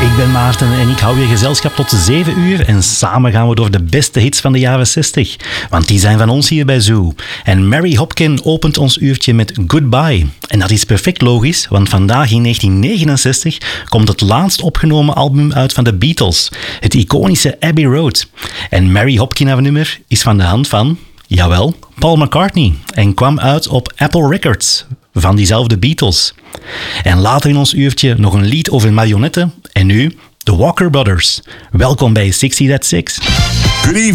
Ik ben Maarten en ik hou je gezelschap tot 7 uur en samen gaan we door de beste hits van de jaren 60. Want die zijn van ons hier bij Zoo. En Mary Hopkin opent ons uurtje met Goodbye. En dat is perfect logisch, want vandaag in 1969 komt het laatst opgenomen album uit van de Beatles. Het iconische Abbey Road. En Mary Hopkin haar nummer is van de hand van, jawel, Paul McCartney. En kwam uit op Apple Records van diezelfde Beatles. En later in ons uurtje nog een lied over marionetten. En nu, de Walker Brothers. Welkom bij 60 That 6.